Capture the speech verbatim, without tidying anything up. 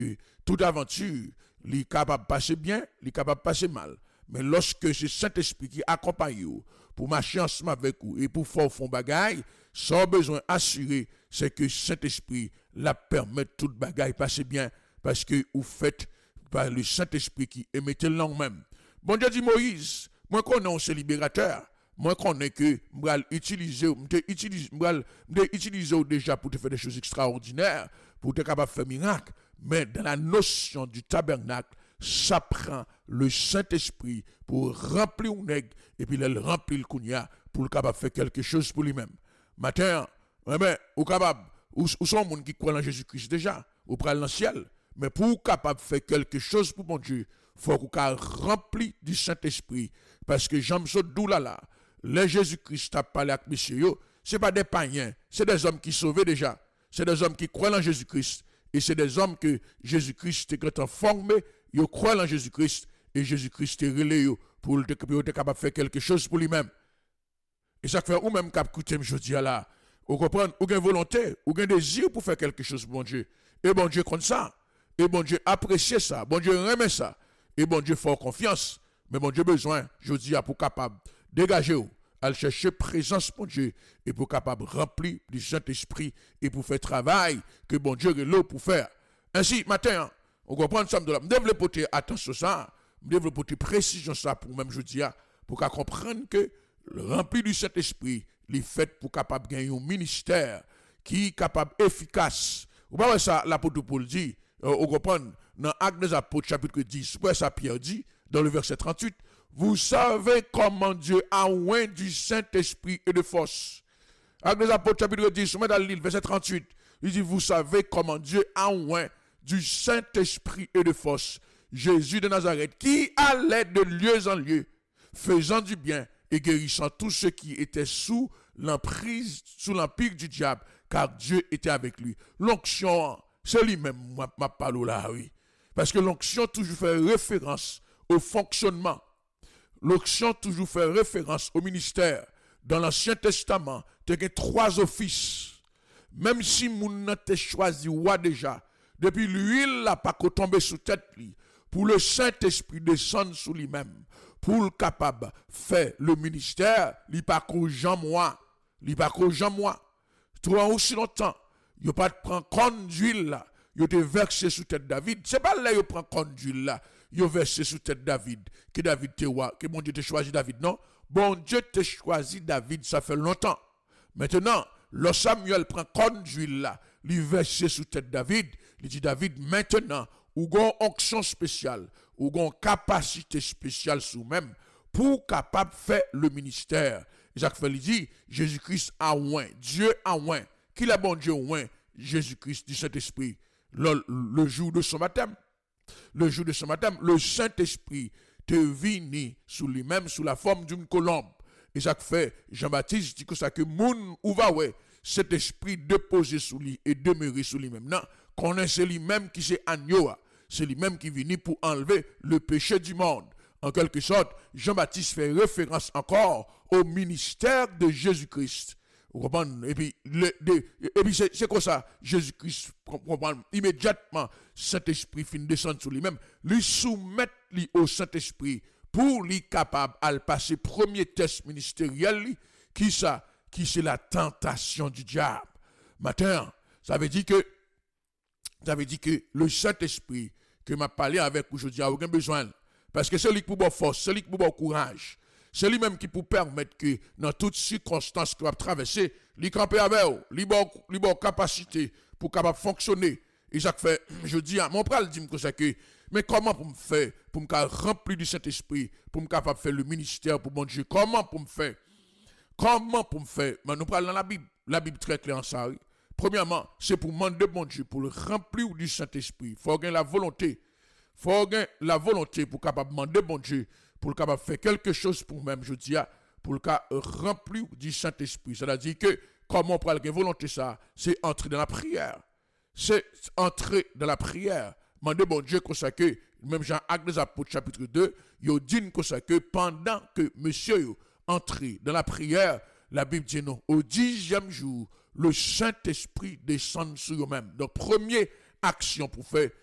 que toute aventure, il est capable de passer bien, il est capable de passer mal. Mais lorsque c'est Saint-Esprit qui accompagne vous, pour marcher ensemble avec vous et pour faire fond bagaille, sans besoin assuré, c'est que Saint-Esprit la permet toute bagaille passer bien parce que vous faites par le Saint-Esprit qui émettait le nom même. Bon Dieu dit Moïse, moi qu'on est libérateur, moi qu'on est que m'bral utiliser, m'te utiliser, m'bral utiliser déjà pour te faire des choses extraordinaires, pour te capable de faire miracle, mais dans la notion du tabernacle, ça prend le Saint-Esprit pour remplir un nègre et puis il remplit le kounia pour le capable faire quelque chose pour lui-même. Matin, eh ben, ou capable, ou, ou sont gens qui croient en Jésus-Christ déjà, ou prennent dans le ciel, mais pour capable faire quelque chose pour mon Dieu, il faut qu'on rempli du Saint-Esprit. Parce que j'aime ce doux là là, les Jésus-Christ a parlé avec monsieur, ce n'est pas des païens, c'est des hommes qui sauvent déjà, c'est des hommes qui croient en Jésus-Christ, et c'est des hommes que Jésus-Christ est formé, ils croient en Jésus-Christ, et Jésus-Christ est relé pour être capable de faire quelque chose pour lui-même. Et ça fait ou même cap écouter je dis là, vous comprenez, ou une volonté, ou un désir pour faire quelque chose pour bon Dieu. Et bon Dieu compte ça. Et bon Dieu apprécie ça. Bon Dieu remet ça. Et bon Dieu fait confiance. Mais bon Dieu besoin, je dis, pour capable dégager ou, aller chercher présence pour Dieu et pour capable remplir du Saint-Esprit et pour faire travail que bon Dieu est là pour faire. Ainsi, matin, on comprend ça de là. Je devrais porter attention ça. Je devrais porter précision ça pour même je dis, pour qu'à comprendre que le rempli du Saint-Esprit, il est fait pour capable gagner un ministère qui est capable efficace. Vous voyez ça, l'apôtre Paul dit, euh, on comprend, dans Actes des Apôtres, chapitre dix, ouais, ça Pierre dit, dans le verset trente-huit, vous savez comment Dieu a oint du Saint-Esprit et de force. Actes des Apôtres, chapitre dix, on met dans le livre, verset trente-huit, il dit, vous savez comment Dieu a oint du Saint-Esprit et de force Jésus de Nazareth, qui allait de lieu en lieu, faisant du bien et guérissant tous ceux qui étaient sous l'emprise, sous l'empire du diable, car Dieu était avec lui. L'onction, c'est lui-même, ma, ma parole là, oui. Parce que l'onction toujours fait référence au fonctionnement. L'onction toujours fait référence au ministère. Dans l'Ancien Testament, tu as trois offices. Même si moun n'a te choisi roi déjà, depuis l'huile n'a pas tombé sous tête lui, pour le Saint-Esprit descendre sous lui-même. Pour le capable faire le ministère, il n'y a pas qu'au Jean moi, il n'y a pas qu'au Jean moi. Toi aussi longtemps, il n'y a pas de prendre compte d'huile là, il te versé sous tête David. C'est pas là il prend compte d'huile là, il versé sous tête David, que David te roi, que bon Dieu te choisi David. Non, bon Dieu te choisi David, ça fait longtemps. Maintenant, le Samuel prend compte d'huile là, il versé sous tête David, il dit David maintenant, ou gon onction spéciale, ou gon capacité spéciale sous même pour capable faire le ministère. Jacques Félix dit Jésus-Christ a oint, Dieu a oint, qui l'a bon Dieu oint Jésus-Christ du Saint-Esprit le, le jour de son baptême. Le jour de son baptême, le Saint-Esprit te vini sous lui-même sous la forme d'une colombe. Et ça fait Jean-Baptiste dit que ça que moun ou va ouais cet esprit déposé sous lui et demeurer sous lui-même. Non, connaissez lui-même qui c'est agneau. C'est lui-même qui vient pour enlever le péché du monde. En quelque sorte, Jean-Baptiste fait référence encore au ministère de Jésus-Christ. Vous comprenez? Et puis, le, de, et puis c'est, c'est comme ça, Jésus-Christ, comprend immédiatement, Saint-Esprit finit descendre sur lui-même, lui soumettre lui au Saint-Esprit pour lui capable à passer premier test ministériel, qui ça? Qui c'est la tentation du diable. Matin, ça veut dire que, ça veut dire que le Saint-Esprit que m'a parlé avec aujourd'hui a aucun besoin. Parce que c'est lui qui peut avoir force, c'est lui qui peut avoir courage. C'est lui-même qui peut permettre que dans toutes circonstances qu'il va traverser, il camper avec vous, il a capacité pour capable fonctionner. Et ça fait, je dis, mon père dit que ça que, mais comment pour me faire, pour me remplir du Saint-Esprit, pour me capable faire le ministère pour mon Dieu, comment pour me faire? Comment pour me faire? Mais nous parlons dans la Bible, la Bible très claire en ça. Premièrement, c'est pour demander mon Dieu, pour le remplir du Saint-Esprit. Il faut avoir la volonté. Il faut avoir la volonté pour capable demander mon Dieu, pour le capable faire quelque chose pour même, je dis, pour le cas remplir du Saint-Esprit. C'est-à-dire que, comment on prend la volonté ça, c'est entrer dans la prière. C'est entrer dans la prière. Demander mon Dieu comme ça que, même Jean Actes des Apôtres chapitre deux, il dit comme ça que pendant que monsieur entré dans la prière, la Bible dit non, au dixième jour, le Saint-Esprit descend sur eux-mêmes. Donc, première action pour faire,